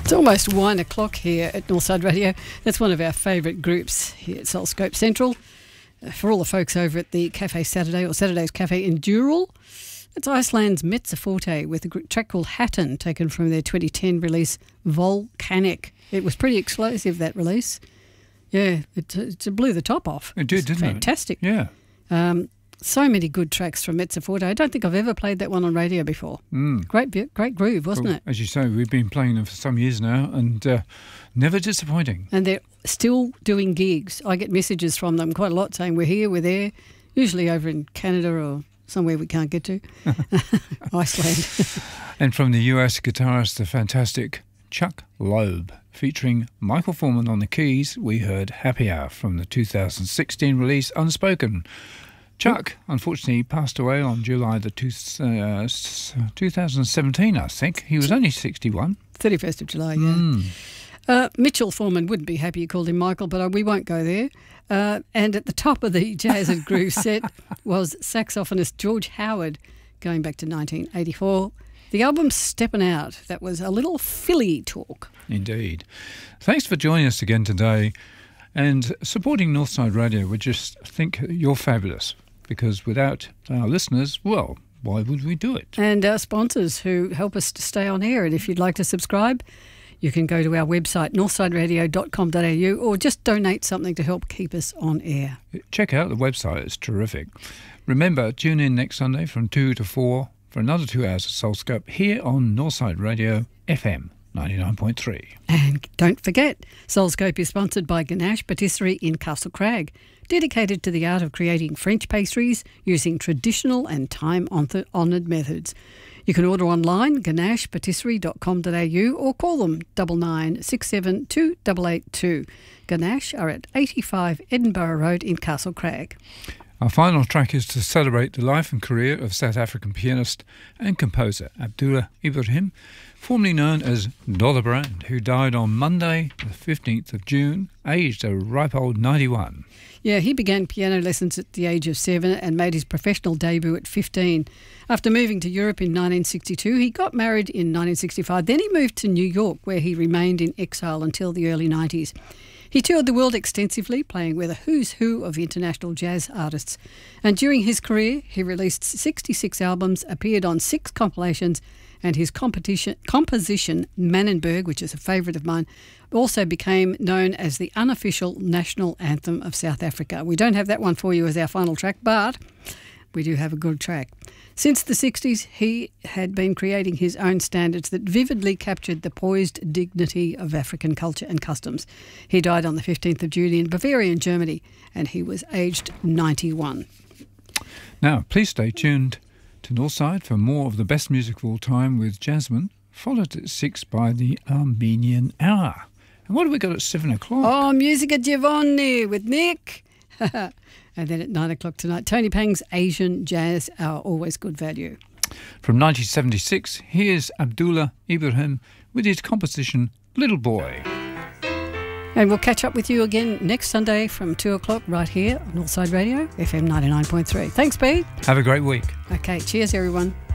It's almost 1 o'clock here at Northside Radio. That's one of our favourite groups here at Soulscope Central. For all the folks over at the Cafe Saturday or Saturday's Cafe in Dural, it's Iceland's Metzaforte with a track called Hatton, taken from their 2010 release Volcanic. It was pretty explosive, that release. Yeah, it blew the top off. It did, didn't it? Fantastic. Yeah. So many good tracks from Metzaforte. I don't think I've ever played that one on radio before. Great groove, wasn't it? As you say, we've been playing them for some years now and never disappointing. And they're still doing gigs. I get messages from them quite a lot saying we're here, we're there, usually over in Canada or somewhere we can't get to, Iceland. And from the US guitarist, the fantastic Chuck Loeb, featuring Michael Foreman on the keys, we heard Happy Hour from the 2016 release Unspoken. Chuck, unfortunately, passed away on July the 2017, I think. He was only 61. 31st of July, yeah. Mitchell Foreman wouldn't be happy you called him Michael, but we won't go there. And at the top of the Jazz and Groove set was saxophonist George Howard, going back to 1984. The album Steppin' Out, that was a little Philly talk. Indeed. Thanks for joining us again today and supporting Northside Radio. We just think you're fabulous. Because without our listeners, well, why would we do it? And our sponsors who help us to stay on air. And if you'd like to subscribe, you can go to our website, northsideradio.com.au, or just donate something to help keep us on air. Check out the website. It's terrific. Remember, tune in next Sunday from 2 to 4 for another 2 hours of Soulscope here on Northside Radio FM 99.3. And don't forget, Soulscope is sponsored by Ganache Patisserie in Castle Crag, dedicated to the art of creating French pastries using traditional and time-honoured methods. You can order online, ganachepatisserie.com.au, or call them 9967 2882. Ganache are at 85 Edinburgh Road in Castle Crag. Our final track is to celebrate the life and career of South African pianist and composer Abdullah Ibrahim, formerly known as Dollar Brand, who died on Monday, the 15th of June, aged a ripe old 91. Yeah, he began piano lessons at the age of 7 and made his professional debut at 15. After moving to Europe in 1962, he got married in 1965. Then he moved to New York, where he remained in exile until the early 90s. He toured the world extensively, playing with a who's who of international jazz artists. And during his career, he released 66 albums, appeared on 6 compilations, and his composition, Mannenberg, which is a favourite of mine, also became known as the unofficial national anthem of South Africa. We don't have that one for you as our final track, but we do have a good track. Since the 60s, he had been creating his own standards that vividly captured the poised dignity of African culture and customs. He died on the 15th of June in Bavaria, Germany, and he was aged 91. Now, please stay tuned to Northside for more of the best music of all time with Jasmine, followed at 6 by the Armenian Hour. And what have we got at 7 o'clock? Oh, Musica Giovanni with Nick. And then at 9 o'clock tonight, Tony Pang's Asian Jazz Hour, always good value. From 1976, here's Abdullah Ibrahim with his composition Little Boy. And we'll catch up with you again next Sunday from 2 o'clock right here on Northside Radio, FM 99.3. Thanks, Pete. Have a great week. Okay, cheers, everyone.